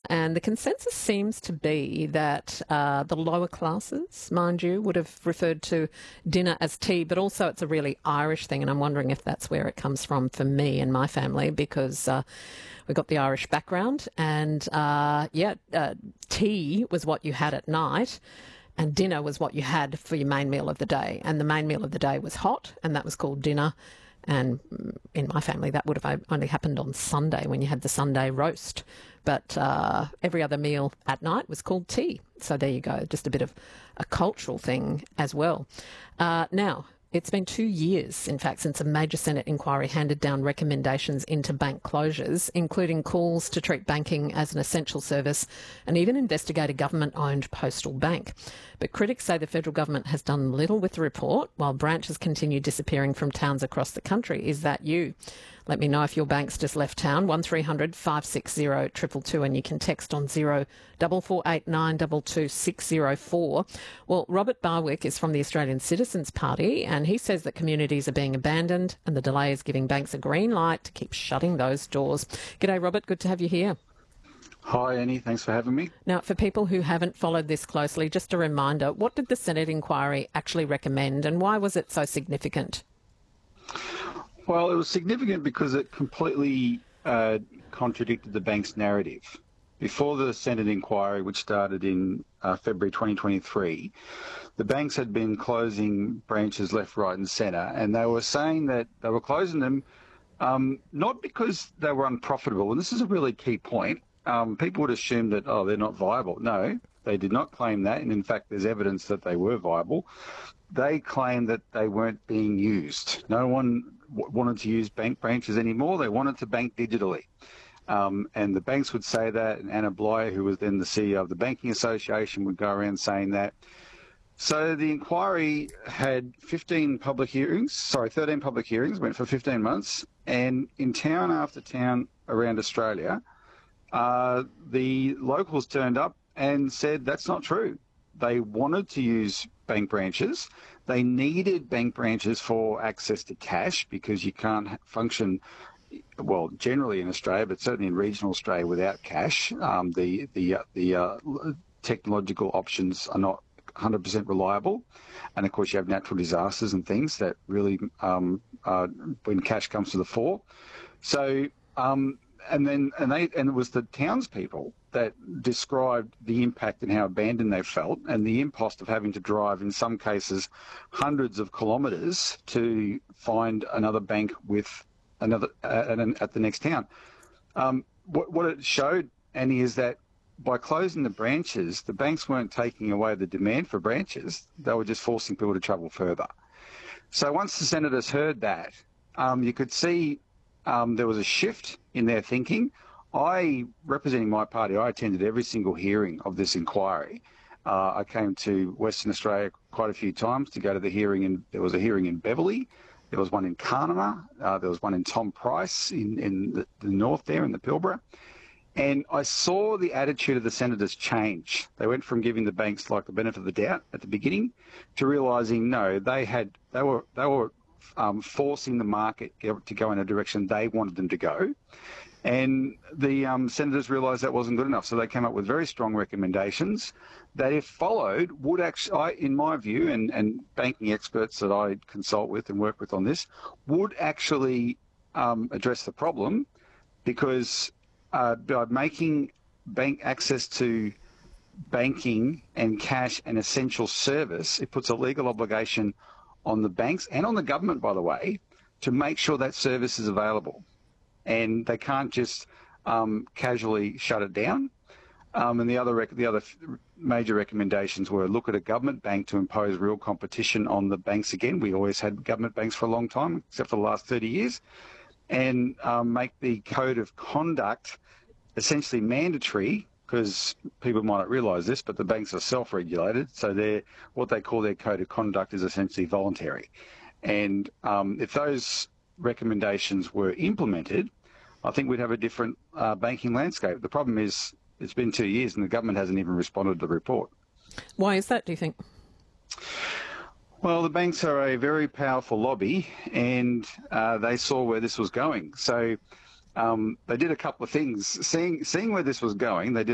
And the consensus seems to be that the lower classes, mind you, would have referred to dinner as tea, but also it's a really Irish thing, and I'm wondering if that's where it comes from for me and my family, because we've got the Irish background, and tea was what you had at night, and dinner was what you had for your main meal of the day. And the main meal of the day was hot, and that was called dinner. And in my family, that would have only happened on Sunday when you had the Sunday roast. But every other meal at night was called tea. So there you go, just a bit of a cultural thing as well. Now, it's been 2 years, in fact, since a major Senate inquiry handed down recommendations into bank closures, including calls to treat banking as an essential service and even investigate a government-owned postal bank. But critics say the federal government has done little with the report, while branches continue disappearing from towns across the country. Is that you? Let me know if your bank's just left town. 1300 560 222, and you can text on 0448 604. Well, Robert Barwick is from the Australian Citizens Party, and he says that communities are being abandoned and the delay is giving banks a green light to keep shutting those doors. G'day, Robert. Good to have you here. Hi, Annie. Thanks for having me. Now, for people who haven't followed this closely, just a reminder, what did the Senate inquiry actually recommend, and why was it so significant? Well, it was significant because it completely contradicted the bank's narrative. Before the Senate inquiry, which started in February 2023, the banks had been closing branches left, right and centre, and they were saying that they were closing them not because they were unprofitable, and this is a really key point. People would assume that, they're not viable. No, they did not claim that, and in fact there's evidence that they were viable. They claimed that they weren't being used. No one wanted to use bank branches anymore. They wanted to bank digitally. And the banks would say that, and Anna Bligh, who was then the CEO of the Banking Association, would go around saying that. So the inquiry had 13 public hearings, went for 15 months, and in town after town around Australia, the locals turned up and said that's not true. They wanted to use bank branches. They needed bank branches for access to cash because you can't function, well, generally in Australia, but certainly in regional Australia without cash. The technological options are not 100% reliable. And of course you have natural disasters and things that really, when cash comes to the fore. So, and it was the townspeople that described the impact and how abandoned they felt, and the impost of having to drive, in some cases, hundreds of kilometres to find another bank with another at the next town. What it showed, Annie, is that by closing the branches, the banks weren't taking away the demand for branches; they were just forcing people to travel further. So once the senators heard that, you could see there was a shift in their thinking. Representing my party, I attended every single hearing of this inquiry. I came to Western Australia quite a few times to go to the hearing, and there was a hearing in Beverley, there was one in Carnama, there was one in Tom Price in the north there in the Pilbara. And I saw the attitude of the senators change. They went from giving the banks like the benefit of the doubt at the beginning to realising no, they were forcing the market to go in a direction they wanted them to go. And the senators realised that wasn't good enough, so they came up with very strong recommendations that, if followed, would actually, in my view, and banking experts that I consult with and work with on this, would actually address the problem, because by making bank access to banking and cash an essential service, it puts a legal obligation on the banks and on the government, by the way, to make sure that service is available. And they can't just casually shut it down. And the other major recommendations were look at a government bank to impose real competition on the banks again. We always had government banks for a long time, except for the last 30 years. And make the code of conduct essentially mandatory, because people might not realise this, but the banks are self-regulated. So what they call their code of conduct is essentially voluntary. And if those recommendations were implemented, I think we'd have a different banking landscape. The problem is it's been 2 years and the government hasn't even responded to the report. Why is that, do you think? Well, the banks are a very powerful lobby, and they saw where this was going. So they did a couple of things. Seeing where this was going, they did